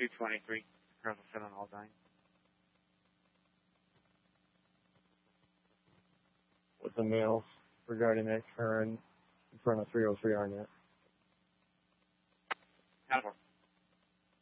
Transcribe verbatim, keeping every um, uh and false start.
two twenty-three, Colonel Seven Aldine. With the mail regarding that turn in front of three oh three Arnett. California.